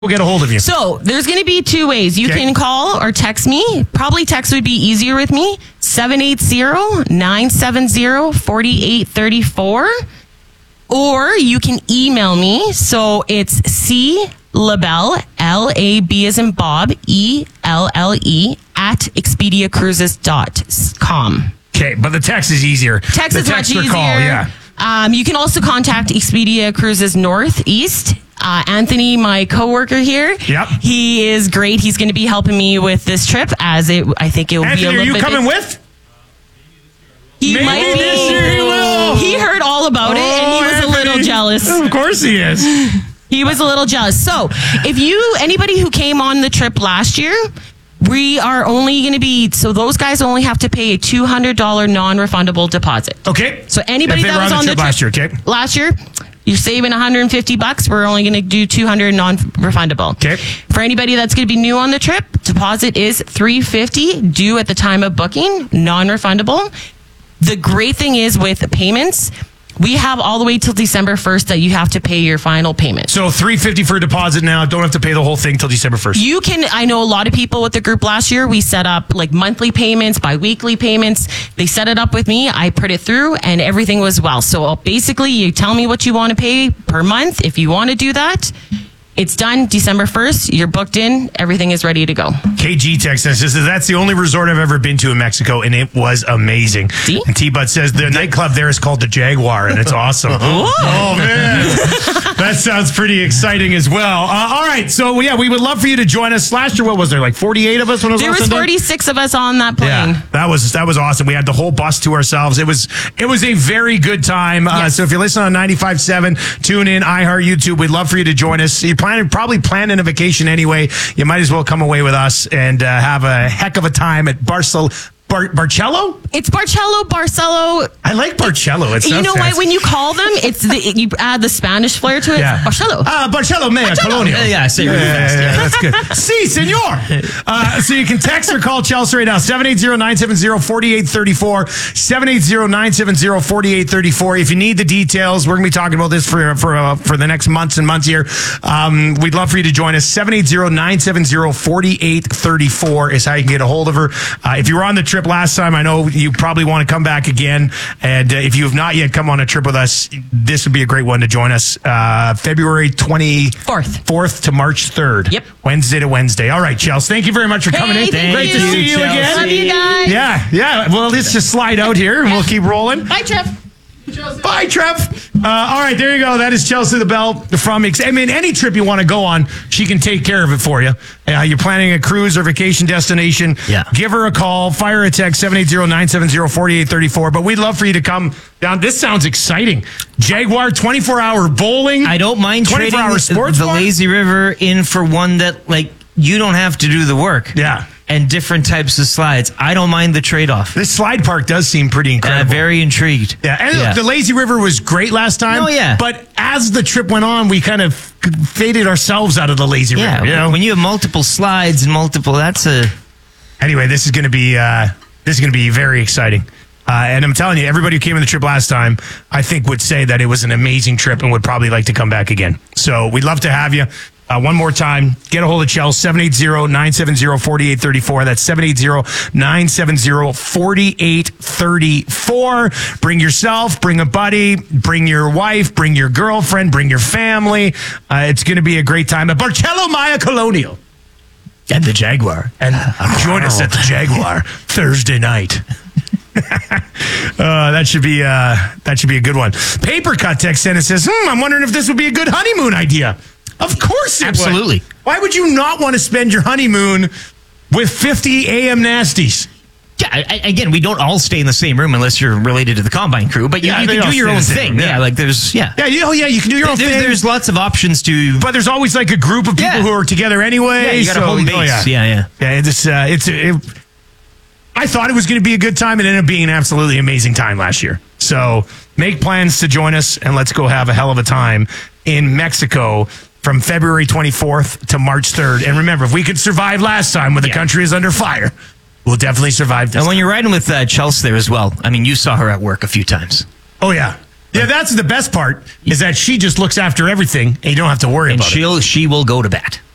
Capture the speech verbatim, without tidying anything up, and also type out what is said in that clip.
We'll get a hold of you. So there's going to be two ways. You Okay. can call or text me. Probably text would be easier with me. seven eight zero, nine seven zero, four eight three four. Or you can email me. So it's C LaBelle, L A B as in Bob, E L L E, at expedia cruises dot com. Okay, but the text is easier. Text the is much text or easier. Call, yeah. Um, you can also contact Expedia Cruises Northeast. Uh, Anthony, my coworker here, Yep. he is great. He's going to be helping me with this trip, as it. I think it will Anthony, be a are little you bit. coming with? He Maybe might be. this year he will. He heard all about it, and he Oh, was Anthony. a little jealous. Of course he is. He was a little jealous. So, if you, anybody who came on the trip last year, we are only going to be, so those guys only have to pay a two hundred dollars non-refundable deposit. Okay. So anybody If they that were was on the trip last year, okay? last year, you're saving one hundred fifty bucks. We're only going to do two hundred non-refundable. Okay. For anybody that's going to be new on the trip, deposit is three hundred fifty dollars due at the time of booking, non-refundable. The great thing is with payments, we have all the way till December first that you have to pay your final payment. So three hundred fifty dollars for a deposit now. Don't have to pay the whole thing till December first. You can, I know a lot of people with the group last year, we set up like monthly payments, bi-weekly payments. They set it up with me. I put it through and everything was well. So basically you tell me what you want to pay per month. If you want to do that, it's done December first. You're booked in. Everything is ready to go. K G texts us, says that's the only resort I've ever been to in Mexico, and it was amazing. See? And T-Bud says the nightclub there is called the Jaguar, and it's awesome. Oh, man. That sounds pretty exciting as well. Uh, all right, so yeah, we would love for you to join us. Last year, what was there, like forty-eight of us when it was There all was said and done? forty-six of us on that plane. Yeah, that was that was awesome. We had the whole bus to ourselves. It was it was a very good time. Uh, Yes. so if you're listening on ninety-five point seven, tune in, iHeart, YouTube. We'd love for you to join us. You're planning, probably planning a vacation anyway. You might as well come away with us and uh, have a heck of a time at Barcel Bar- Barcello. It's Barcello, Barcelo. I like Barcello. It sounds You know fancy. what? When you call them, it's the, you add the Spanish flair to it. Yeah. Barcello. Uh, Barcello Mea Colonial. Yeah, yeah, I say it Yeah, really yeah, fast. yeah, that's good. Si, senor. Uh, so you can text or call Chelsea right now, seven eight zero, nine seven zero, four eight three four, seven eight zero, nine seven zero, four eight three four. If you need the details, we're going to be talking about this for for uh, for the next months and months here. Um, we'd love for you to join us. seven eight zero, nine seven zero, four eight three four is how you can get a hold of her. Uh, if you were on the trip last time, I know you probably want to come back again. And uh, if you have not yet come on a trip with us, this would be a great one to join us. Uh, February twenty-fourth Fourth. to March third. Yep. Wednesday to Wednesday. All right, Chelsea. Thank you very much for coming Hey, in. thank Great you. to see you Chelsea. again. Love you guys. Yeah, yeah. Well, let's just slide out here and we'll keep rolling. Bye, Trev. Bye, Trev. Uh, all right, there you go. That is Chelsea LaBelle from, Ex- I mean, any trip you want to go on, she can take care of it for you. Uh, you're planning a cruise or vacation destination. Yeah. Give her a call. Fire a text, seven eight zero, nine seven zero, four eight three four. But we'd love for you to come down. This sounds exciting. Jaguar, twenty-four hour bowling. I don't mind trading twenty-four hour sports the bar? lazy river in for one that, like, you don't have to do the work. Yeah. And different types of slides. I don't mind the trade-off. This slide park does seem pretty Uh, incredible. very intrigued. Yeah, and the lazy river was great last time. Oh, yeah. But as the trip went on, we kind of faded ourselves out of the lazy Yeah, river. You know? when you have multiple slides and multiple, that's a... Anyway, this is going to be uh, this is going to be very exciting. Uh, and I'm telling you, everybody who came on the trip last time, I think would say that it was an amazing trip and would probably like to come back again. So we'd love to have you. Uh, one more time, get a hold of Chelsea, seven eight zero, nine seven zero, four eight three four. That's seven eight zero, nine seven zero, four eight three four. Bring yourself, bring a buddy, bring your wife, bring your girlfriend, bring your family. Uh, it's going to be a great time at Barcello Maya Colonial. And the Jaguar. And join us at the Jaguar Thursday night. uh, that should be uh, that should be a good one. Paper Cut text in and says, hmm, I'm wondering if this would be a good honeymoon idea. Of course it Absolutely. would. Why would you not want to spend your honeymoon with fifty A M nasties? Yeah, I, I- again, we don't all stay in the same room unless you're related to the Combine crew, but you, Yeah, you they can all do your stay in own the same thing. room, Yeah. yeah. like there's, yeah. Yeah, you, oh yeah, you can do your own There- thing. There's lots of options to... But there's always like a group of people Yeah. who are together anyway. Yeah, you got a so- home base. oh, yeah. Yeah, yeah. Yeah, it's uh, it's. It, I thought it was going to be a good time. It ended up being an absolutely amazing time last year. So make plans to join us and let's go have a hell of a time in Mexico from February twenty-fourth to March third. And remember, if we could survive last time when the Yeah. country is under fire, we'll definitely survive this. And when you're riding with uh, Chelsea there as well, I mean, you saw her at work a few times. Oh yeah, yeah. That's the best part is that she just looks after everything, and you don't have to worry And about it. she'll she will go to bat.